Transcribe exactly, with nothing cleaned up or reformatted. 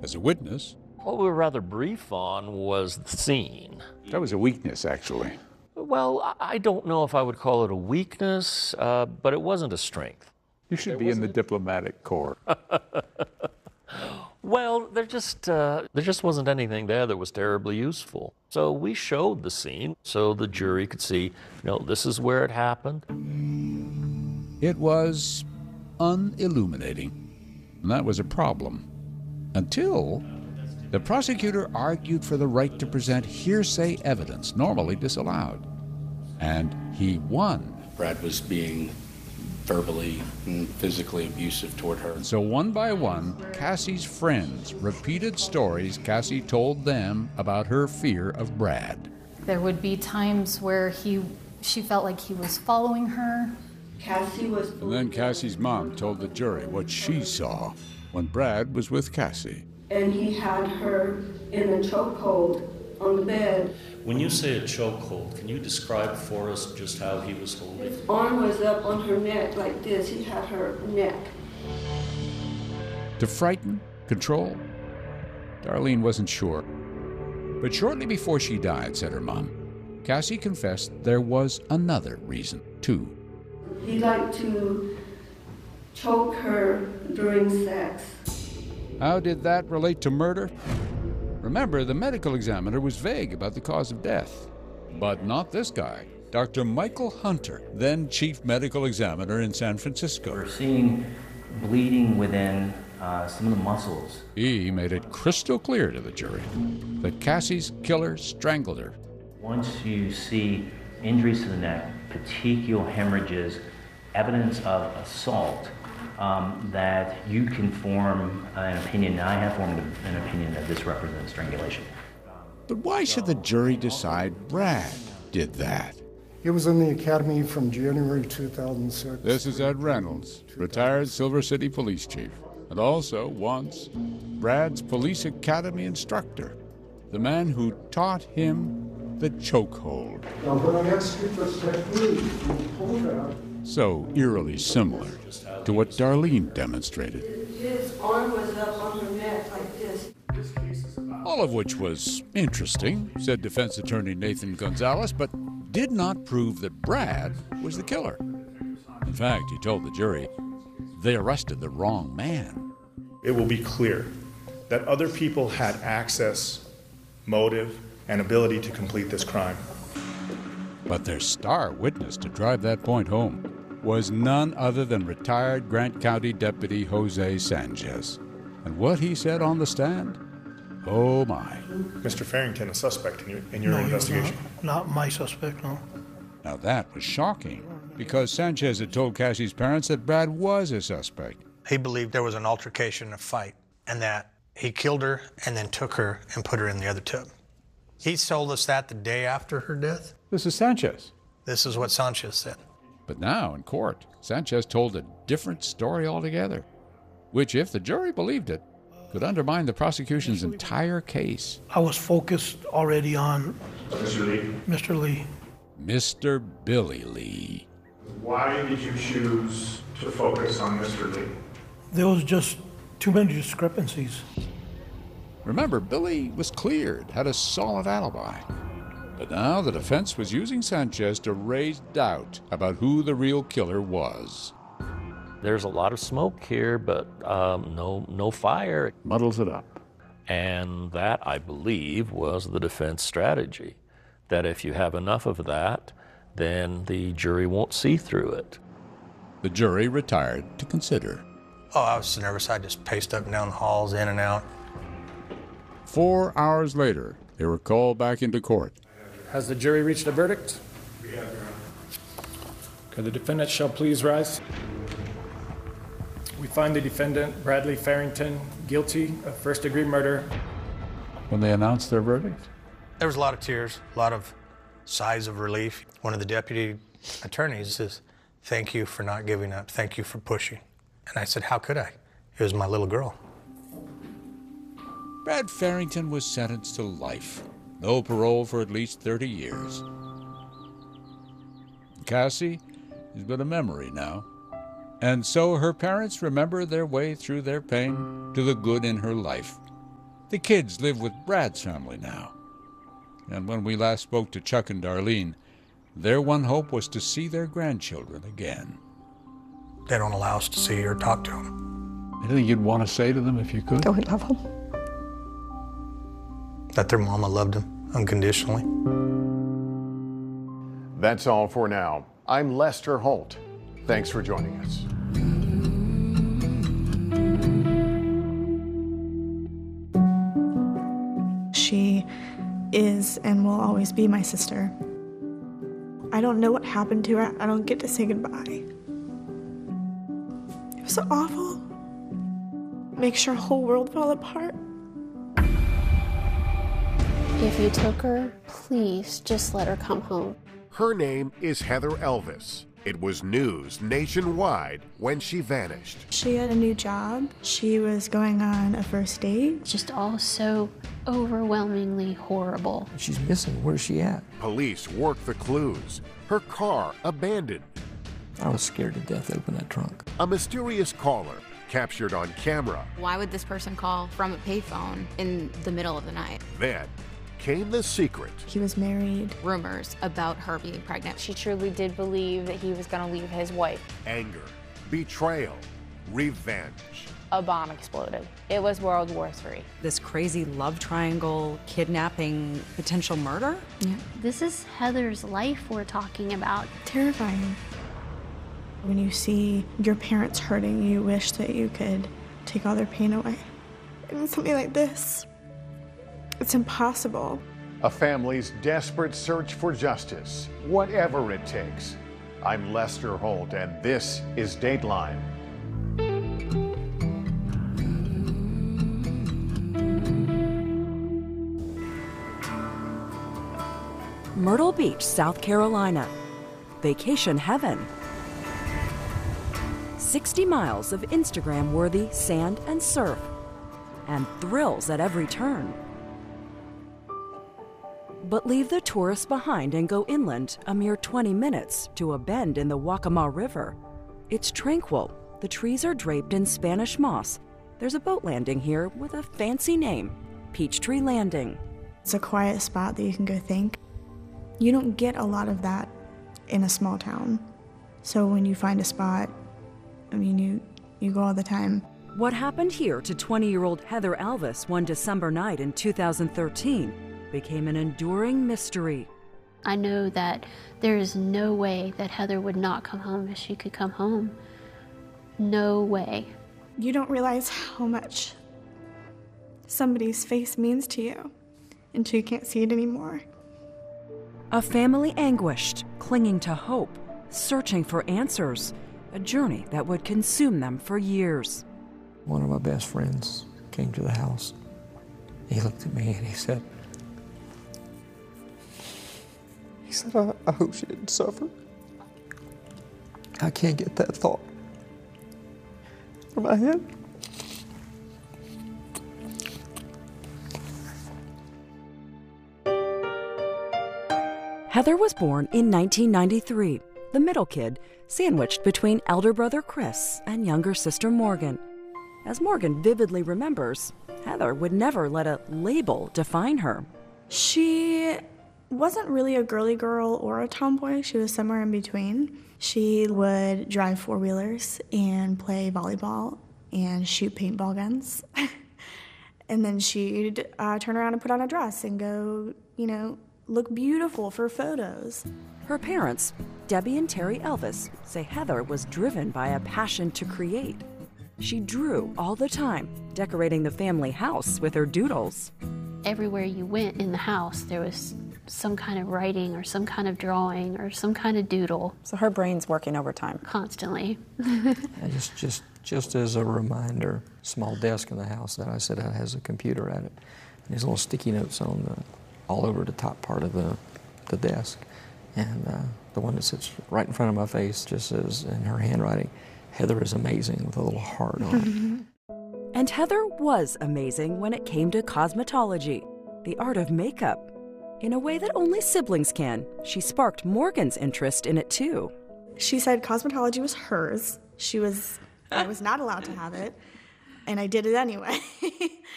As a witness, What we were rather brief on was the scene. that was a weakness, actually. Well, I- I don't know if I would call it a weakness, uh, but it wasn't a strength. You should be in the diplomatic corps. Well, there just uh, there just wasn't anything there that was terribly useful. So we showed the scene so the jury could see, you know, this is where it happened. It was unilluminating, and that was a problem. Until the prosecutor argued for the right to present hearsay evidence normally disallowed, and he won. Brad was being verbally and physically abusive toward her. So one by one, Cassie's friends repeated stories Cassie told them about her fear of Brad. There would be times where he, she felt like he was following her. Cassie was. And then Cassie's mom told the jury what she saw when Brad was with Cassie. And he had her in a chokehold on the bed. When you say a chokehold, can you describe for us just how he was holding? His arm was up on her neck like this. He had her neck. To frighten, control? Darlene wasn't sure. But shortly before she died, said her mom, Cassie confessed there was another reason, too. He liked to choke her during sex. How did that relate to murder? Remember, the medical examiner was vague about the cause of death. But not this guy, Doctor Michael Hunter, then chief medical examiner in San Francisco. We're seeing bleeding within uh, some of the muscles. He made it crystal clear to the jury that Cassie's killer strangled her. Once you see injuries to the neck, petechial hemorrhages, evidence of assault, Um, that you can form an opinion, and I have formed an opinion that this represents strangulation. But why should the jury decide Brad did that? He was in the academy from January two thousand six. This is Ed Reynolds, retired Silver City police chief, and also once Brad's police academy instructor, the man who taught him the chokehold. Now, when I execute this technique, you pull it out. So eerily similar to what Darlene demonstrated. His arm was up on her neck like this. All of which was interesting, said defense attorney Nathan Gonzalez, but did not prove that Brad was the killer. In fact, he told the jury they arrested the wrong man. It will be clear that other people had access, motive, and ability to complete this crime. But their star witness to drive that point home was none other than retired Grant County Deputy Jose Sanchez. And what he said on the stand? Oh my. Mister Farrington, a suspect in your, in your no, investigation. Not, not my suspect, no. Now that was shocking, because Sanchez had told Cassie's parents that Brad was a suspect. He believed there was an altercation, a fight, and that he killed her and then took her and put her in the other tub. He told us that the day after her death. This is Sanchez. This is what Sanchez said. But now, in court, Sanchez told a different story altogether, which, if the jury believed it, could undermine the prosecution's entire case. I was focused already on Mister Lee. Mister Lee. Mister Billy Lee. Why did you choose to focus on Mister Lee? There was just too many discrepancies. Remember, Billy was cleared, had a solid alibi. But now the defense was using Sanchez to raise doubt about who the real killer was. There's a lot of smoke here, but um, no, no fire. Muddles it up. And that, I believe, was the defense strategy. That if you have enough of that, then the jury won't see through it. The jury retired to consider. Oh, I was so nervous. I just paced up and down the halls, in and out. Four hours later, they were called back into court. Has the jury reached a verdict? We have, Your Honor. Could the defendant shall please rise? We find the defendant, Bradley Farrington, guilty of first-degree murder. When they announced their verdict? There was a lot of tears, a lot of sighs of relief. One of the deputy attorneys says, "Thank you for not giving up. Thank you for pushing." And I said, "How could I? It was my little girl." Brad Farrington was sentenced to life. No parole for at least thirty years. Cassie has been a memory now. And so her parents remember their way through their pain to the good in her life. The kids live with Brad's family now. And when we last spoke to Chuck and Darlene, their one hope was to see their grandchildren again. They don't allow us to see or talk to them. Anything you'd want to say to them if you could? That we love them. That their mama loved them unconditionally. That's all for now. I'm Lester Holt. Thanks for joining us. She is and will always be my sister. I don't know what happened to her. I don't get to say goodbye. It was so awful. Makes your whole world fall apart. If you took her, please just let her come home. Her name is Heather Elvis. It was news nationwide when she vanished. She had a new job. She was going on a first date. Just all so overwhelmingly horrible. She's missing. Where's she at? Police worked the clues. Her car abandoned. I was scared to death to open that trunk. A mysterious caller captured on camera. Why would this person call from a payphone in the middle of the night? Then came the secret. He was married. Rumors about her being pregnant. She truly did believe that he was going to leave his wife. Anger, betrayal, revenge. A bomb exploded. It was World War Three. This crazy love triangle, kidnapping, potential murder? Yeah. This is Heather's life we're talking about. Terrifying. When you see your parents hurting, you wish that you could take all their pain away. And something like this, it's impossible. A family's desperate search for justice, whatever it takes. I'm Lester Holt, and this is Dateline. Myrtle Beach, South Carolina. Vacation heaven. sixty miles of Instagram-worthy sand and surf, and thrills at every turn. But leave the tourists behind and go inland a mere twenty minutes to a bend in the Waccamaw River. It's tranquil. The trees are draped in Spanish moss. There's a boat landing here with a fancy name, Peachtree Landing. It's a quiet spot that you can go think. You don't get a lot of that in a small town. So when you find a spot, I mean, you, you go all the time. What happened here to twenty-year-old Heather Elvis one December night in two thousand thirteen became an enduring mystery. I know that there is no way that Heather would not come home if she could come home. No way. You don't realize how much somebody's face means to you until you can't see it anymore. A family anguished, clinging to hope, searching for answers, a journey that would consume them for years. One of my best friends came to the house. He looked at me and he said, he said, I, I hope she didn't suffer. I can't get that thought from my head. Heather was born in nineteen ninety-three, the middle kid, sandwiched between elder brother Chris and younger sister Morgan. As Morgan vividly remembers, Heather would never let a label define her. She wasn't really a girly girl or a tomboy. She was somewhere in between. She would drive four-wheelers and play volleyball and shoot paintball guns. And then she'd uh, turn around and put on a dress and go, you know, look beautiful for photos. Her parents, Debbie and Terry Elvis, say Heather was driven by a passion to create. She drew all the time, decorating the family house with her doodles. Everywhere you went in the house, there was some kind of writing or some kind of drawing or some kind of doodle. So her brain's working overtime. Constantly. And just, just, just as a reminder, small desk in the house that I said has a computer at it. And these little sticky notes on the, all over the top part of the, the desk. And uh, the one that sits right in front of my face just says in her handwriting, Heather is amazing, with a little heart on it. And Heather was amazing when it came to cosmetology, the art of makeup. In a way that only siblings can, she sparked Morgan's interest in it too. She said cosmetology was hers. She was, I was not allowed to have it, and I did it anyway.